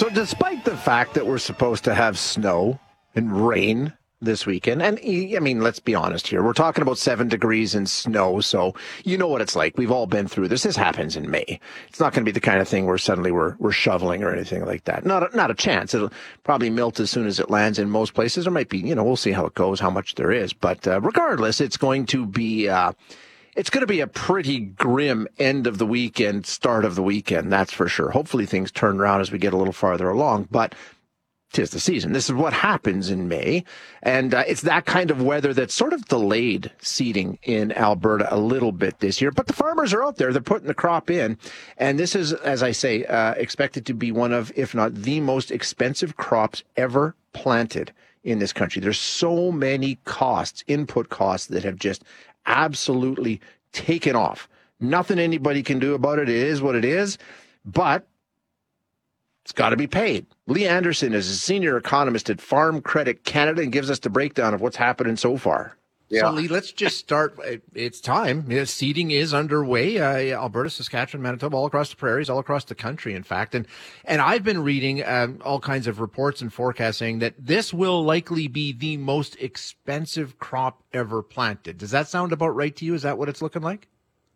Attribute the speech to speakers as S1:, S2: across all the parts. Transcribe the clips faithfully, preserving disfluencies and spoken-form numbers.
S1: So despite the fact that we're supposed to have snow and rain this weekend, and I mean, let's be honest here, we're talking about seven degrees and snow, so you know what it's like. We've all been through this. This happens in May. It's not going to be the kind of thing where suddenly we're we're shoveling or anything like that. Not a, not a chance. It'll probably melt as soon as it lands in most places. There might be, you know, we'll see how it goes, how much there is. But uh, regardless, it's going to be... Uh, It's going to be a pretty grim end of the weekend, start of the weekend, that's for sure. Hopefully things turn around as we get a little farther along, but 'tis the season. This is what happens in May, and uh, it's that kind of weather that sort of delayed seeding in Alberta a little bit this year. But the farmers are out there. They're putting the crop in, and this is, as I say, uh, expected to be one of, if not the most expensive crops ever planted in this country. There's so many costs, input costs, that have just absolutely taken off. Nothing anybody can do about it. It is what it is, but it's got to be paid. Lee Anderson is a senior economist at Farm Credit Canada and gives us the breakdown of what's happening so far.
S2: Yeah. So, Lee, let's just start. It's time. Seeding is underway. Uh, Alberta, Saskatchewan, Manitoba, all across the prairies, all across the country, in fact. And and I've been reading um, all kinds of reports and forecasts saying that this will likely be the most expensive crop ever planted. Does that sound about right to you? Is that what it's looking like?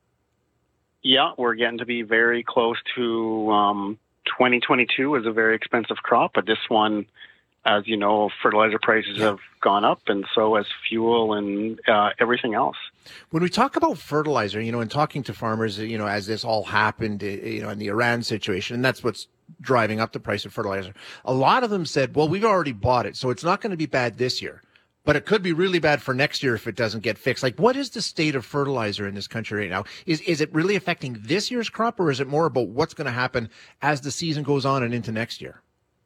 S3: Yeah, we're getting to be very close to um, twenty twenty-two is a very expensive crop, but this one, as you know, fertilizer prices have gone up, and so has fuel and uh, everything else.
S2: When we talk about fertilizer, you know, and talking to farmers, you know, as this all happened, you know, in the Iran situation, and that's what's driving up the price of fertilizer, a lot of them said, well, we've already bought it, so it's not going to be bad this year, but it could be really bad for next year if it doesn't get fixed. Like, what is the state of fertilizer in this country right now? Is is it really affecting this year's crop, or is it more about what's going to happen as the season goes on and into next year?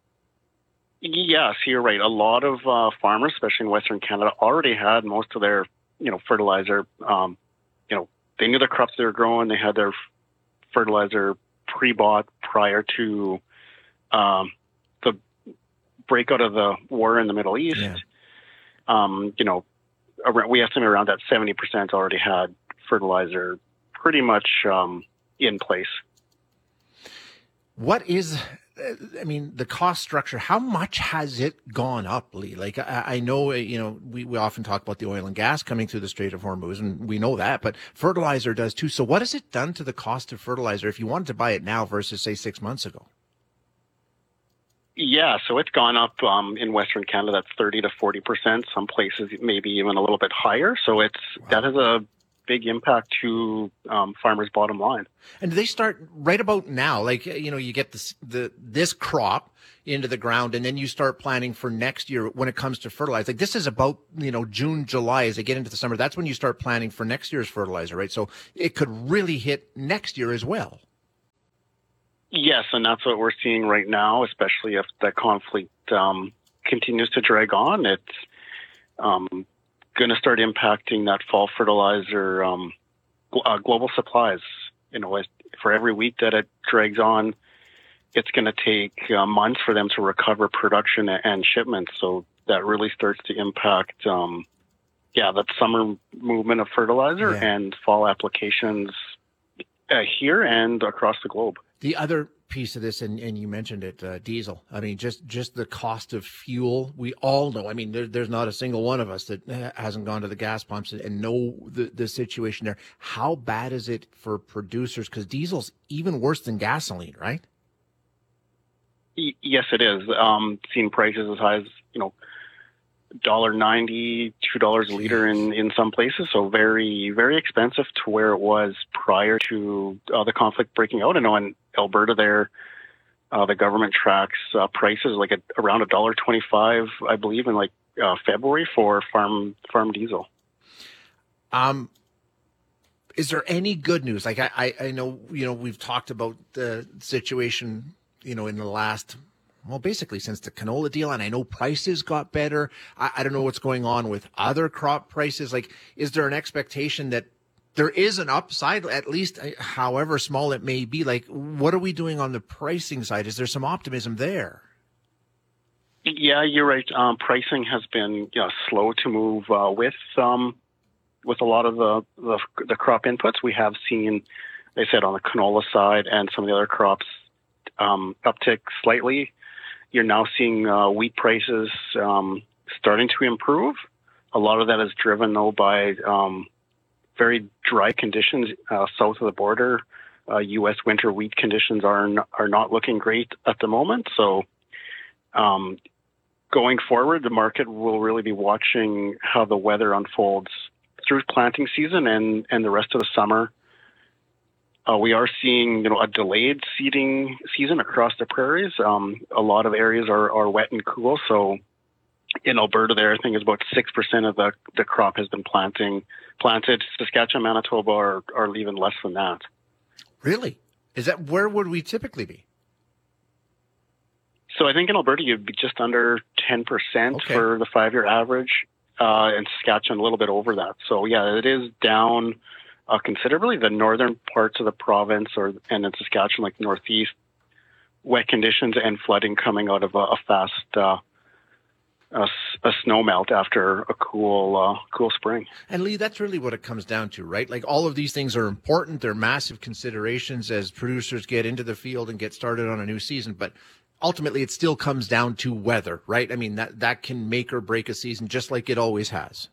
S3: Yes, you're right. A lot of uh, farmers, especially in Western Canada, already had most of their, you know, fertilizer. Um, you know, they knew the crops they were growing. They had their fertilizer pre-bought prior to um, the breakout of the war in the Middle East. Yeah. Um, you know, around, we estimate around that seventy percent already had fertilizer pretty much um, in place.
S2: What is... I mean, the cost structure, how much has it gone up, Lee? Like, I, I know, you know, we, we often talk about the oil and gas coming through the Strait of Hormuz, and we know that, but fertilizer does too. So what has it done to the cost of fertilizer if you wanted to buy it now versus, say, six months ago?
S3: Yeah, so it's gone up um, in Western Canada, that's thirty to forty percent. Some places maybe even a little bit higher. So it's wow. That has a big impact to um, farmers' bottom line.
S2: And do they start right about now? Like, you know, you get this, the this crop into the ground, and then you start planning for next year when it comes to fertilizer. Like, this is about, you know, June, July, as they get into the summer. That's when you start planning for next year's fertilizer, right? So it could really hit next year as well.
S3: Yes, and that's what we're seeing right now, especially if the conflict um, continues to drag on. It's um, going to start impacting that fall fertilizer um, uh, global supplies. You know, for every week that it drags on, it's going to take uh, months for them to recover production and shipments. So that really starts to impact, um, yeah, that summer movement of fertilizer yeah. and fall applications uh, here and across the globe.
S2: The other piece of this, and, and you mentioned it, uh, diesel. I mean, just, just the cost of fuel. We all know. I mean, there, there's not a single one of us that hasn't gone to the gas pumps and know the, the situation there. How bad is it for producers? Because diesel's even worse than gasoline, right?
S3: Y- yes, it is. Um, seeing prices as high as, you know, one dollar ninety, two dollars a liter in, in some places. So very, very expensive to where it was prior to uh, the conflict breaking out. I know in Alberta there, uh, the government tracks uh, prices like at around one dollar twenty-five, I believe, in like uh, February for farm farm diesel.
S2: Um, is there any good news? Like I, I, I know, you know, we've talked about the situation, you know, in the last Well, basically since the canola deal, and I know prices got better. I, I don't know what's going on with other crop prices. Like, is there an expectation that there is an upside, at least however small it may be? Like, what are we doing on the pricing side? Is there some optimism there?
S3: Yeah, you're right. Um, pricing has been you know, slow to move uh, with um, with a lot of the, the the crop inputs. We have seen, like I said, on the canola side and some of the other crops um, uptick slightly. you're now seeing uh, wheat prices um, starting to improve. A lot of that is driven, though, by um, very dry conditions uh, south of the border. Uh, U S winter wheat conditions are n- are not looking great at the moment. So um, going forward, the market will really be watching how the weather unfolds through planting season and, and the rest of the summer. Uh, we are seeing, you know, a delayed seeding season across the prairies. Um, a lot of areas are, are wet and cool. So in Alberta there, I think it's about six percent of the, the crop has been planting, planted. Saskatchewan, Manitoba are, are even less than that.
S2: Really? Is that, where would we typically be?
S3: So I think in Alberta, you'd be just under ten percent
S2: Okay.
S3: for the five-year average, uh, and Saskatchewan a little bit over that. So yeah, it is down uh, considerably. The northern parts of the province, or and in Saskatchewan, like northeast, wet conditions and flooding coming out of a, a fast uh, a, s- a snow melt after a cool uh, cool spring.
S2: And Lee, that's really what it comes down to, right? Like, all of these things are important. They're massive considerations as producers get into the field and get started on a new season. But ultimately, it still comes down to weather, right? I mean, that, that can make or break a season, just like it always has.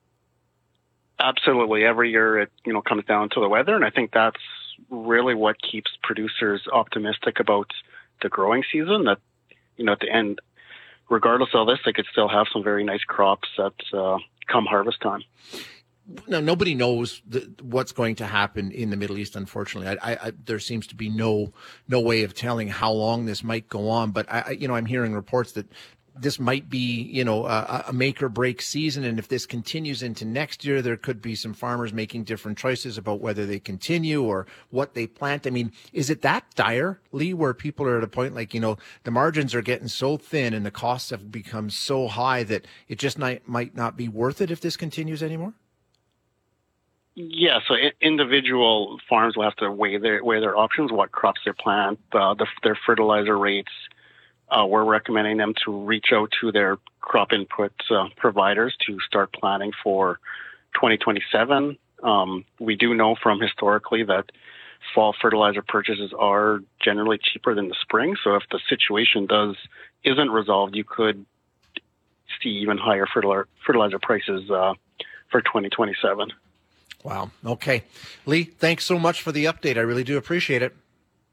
S3: Absolutely. Every year it, you know, comes down to the weather. And I think that's really what keeps producers optimistic about the growing season, that, you know, at the end, regardless of this, they could still have some very nice crops that uh, come harvest time.
S2: Now, nobody knows the, what's going to happen in the Middle East, unfortunately. I, I, I, there seems to be no no way of telling how long this might go on. But, I, I, you know, I'm hearing reports that this might be, you know, a, a make or break season. And if this continues into next year, there could be some farmers making different choices about whether they continue or what they plant. I mean, is it that dire, Lee, where people are at a point like, you know, the margins are getting so thin and the costs have become so high that it just might, might not be worth it if this continues anymore?
S3: Yeah, so I- individual farms will have to weigh their weigh their options, what crops they plant, uh, the, their fertilizer rates. Uh, we're recommending them to reach out to their crop input uh, providers to start planning for twenty twenty-seven. Um, we do know from historically that fall fertilizer purchases are generally cheaper than the spring. So if the situation does isn't resolved, you could see even higher fertilizer fertilizer prices uh, for twenty twenty-seven.
S2: Wow. Okay. Lee, thanks so much for the update. I really do appreciate it.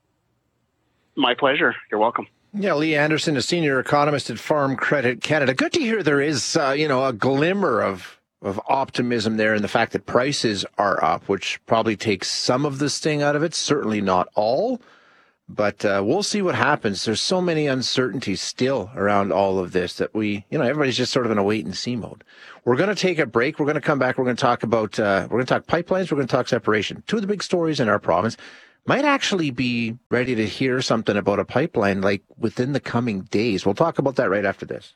S3: My pleasure. You're welcome.
S1: Yeah, Lee Anderson, a senior economist at Farm Credit Canada. Good to hear there is, uh, you know, a glimmer of of optimism there in the fact that prices are up, which probably takes some of the sting out of it. Certainly not all, but uh, we'll see what happens. There's so many uncertainties still around all of this that we, you know, everybody's just sort of in a wait and see mode. We're going to take a break. We're going to come back. We're going to talk about, uh, we're going to talk pipelines. We're going to talk separation. Two of the big stories in our province. Might actually be ready to hear something about a pipeline like within the coming days. We'll talk about that right after this.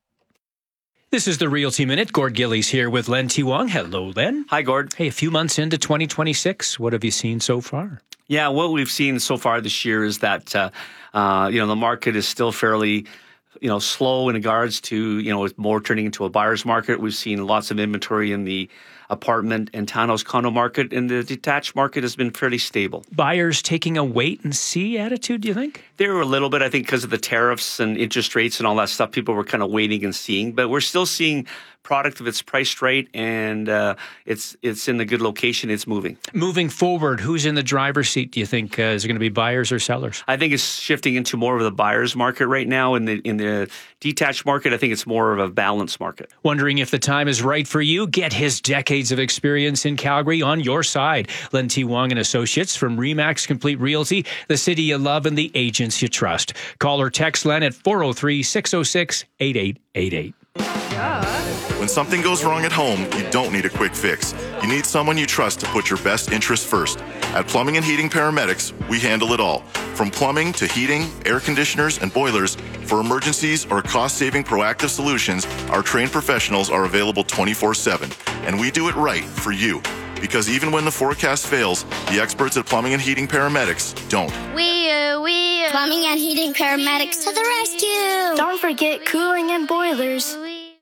S4: This is the Realty Minute. Gord Gillies here with Len T. Wong. Hello, Len.
S5: Hi, Gord.
S4: Hey, a few months into twenty twenty-six, what have you seen so far?
S5: Yeah, what we've seen so far this year is that, uh, uh, you know, the market is still fairly, you know, slow in regards to, you know, it's more turning into a buyer's market. We've seen lots of inventory in the apartment and townhouse condo market, and the detached market has been fairly stable.
S4: Buyers taking a wait and see attitude, do you think?
S5: There were a little bit, I think, because of the tariffs and interest rates and all that stuff. People were kind of waiting and seeing, but we're still seeing product if it's priced right and uh, it's it's in a good location, it's moving.
S4: Moving forward, who's in the driver's seat, do you think? Uh, is it going to be buyers or sellers?
S5: I think it's shifting into more of the buyer's market right now. In the in the detached market, I think it's more of a balanced market.
S4: Wondering if the time is right for you? Get his decades of experience in Calgary on your side. Len T. Wong and Associates from Remax Complete Realty, the city you love and the agents you trust. Call or text Len at four oh three, six oh six, eight eight eight eight.
S6: When something goes wrong at home, you don't need a quick fix. You need someone you trust to put your best interests first. At Plumbing and Heating Paramedics, we handle it all. From plumbing to heating, air conditioners, and boilers, for emergencies or cost-saving proactive solutions, our trained professionals are available twenty-four seven. And we do it right for you. Because even when the forecast fails, the experts at Plumbing and Heating Paramedics don't.
S7: We, uh, we, uh, Plumbing and Heating Paramedics to the rescue.
S8: Don't forget cooling and boilers.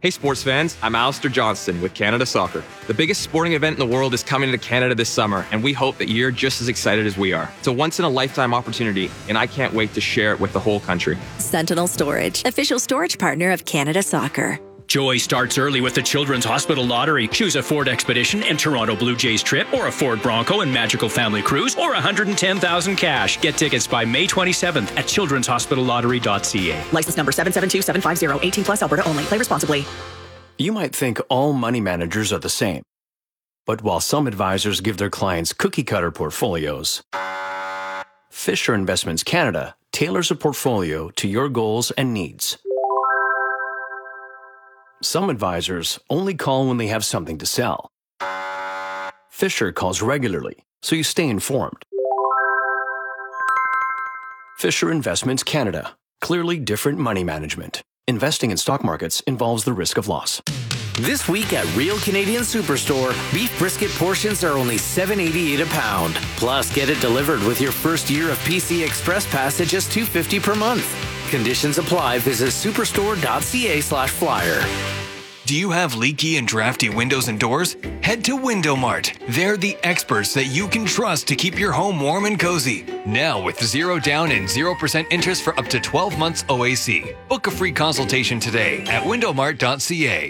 S7: Hey sports fans, I'm Alistair Johnston with Canada Soccer. The biggest sporting event in the world is coming to Canada this summer, and we hope that you're just as excited as we are. It's a once-in-a-lifetime opportunity, and I can't wait to share it with the whole country.
S8: Sentinel Storage, official storage partner of Canada Soccer.
S4: Joy starts early with the Children's Hospital Lottery. Choose a Ford Expedition and Toronto Blue Jays trip, or a Ford Bronco and Magical Family Cruise, or one hundred ten thousand cash. Get tickets by May twenty-seventh at children's hospital lottery dot c a.
S9: License number seven seven two seven five zero, eighteen plus, Alberta only. Play responsibly.
S10: You might think all money managers are the same. But while some advisors give their clients cookie-cutter portfolios, Fisher Investments Canada tailors a portfolio to your goals and needs. Some advisors only call when they have something to sell. Fisher calls regularly, so you stay informed. Fisher Investments Canada. Clearly different money management. Investing in stock markets involves the risk of loss.
S11: This week at Real Canadian Superstore, beef brisket portions are only seven eighty-eight a pound. Plus, get it delivered with your first year of P C Express Pass at just two fifty per month. Conditions apply. Visit superstore dot c a slash flyer.
S12: Do you have leaky and drafty windows and doors? Head to Window Mart. They're the experts that you can trust to keep your home warm and cozy. Now with zero down and zero percent interest for up to twelve months O A C. Book a free consultation today at window mart dot c a.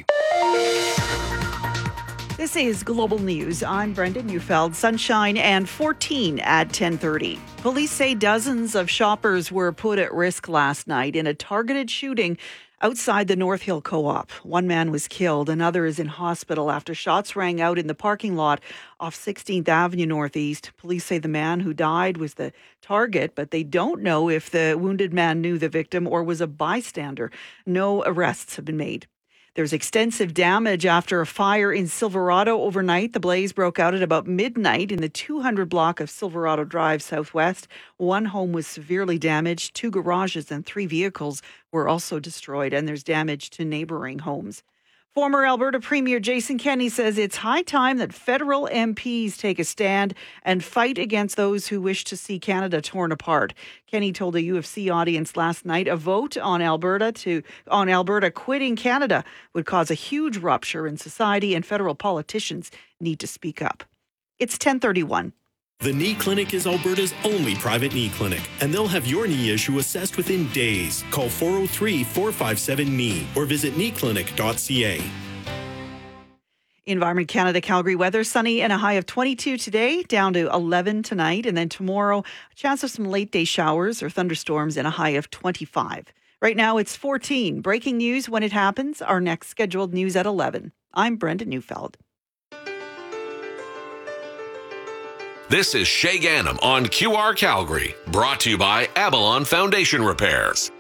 S13: This is Global News. I'm Brenda Neufeld. Sunshine and fourteen at ten thirty. Police say dozens of shoppers were put at risk last night in a targeted shooting outside the North Hill Co-op. One man was killed. Another is in hospital after shots rang out in the parking lot off sixteenth Avenue Northeast. Police say the man who died was the target, but they don't know if the wounded man knew the victim or was a bystander. No arrests have been made. There's extensive damage after a fire in Silverado overnight. The blaze broke out at about midnight in the two hundred block of Silverado Drive Southwest. One home was severely damaged. Two garages and three vehicles were also destroyed, and there's damage to neighboring homes. Former Alberta Premier Jason Kenney says it's high time that federal M Ps take a stand and fight against those who wish to see Canada torn apart. Kenney told a U of C audience last night a vote on Alberta to on Alberta quitting Canada would cause a huge rupture in society, and federal politicians need to speak up. It's ten thirty-one.
S14: The Knee Clinic is Alberta's only private knee clinic, and they'll have your knee issue assessed within days. Call four oh three, four five seven, K N E E or visit knee clinic dot c a.
S13: Environment Canada Calgary weather, sunny and a high of twenty-two today, down to eleven tonight. And then tomorrow, a chance of some late day showers or thunderstorms and a high of twenty-five. Right now it's fourteen. Breaking news when it happens. Our next scheduled news at eleven. I'm Brenda Neufeld.
S15: This is Shay Gannam on Q R Calgary, brought to you by Avalon Foundation Repairs.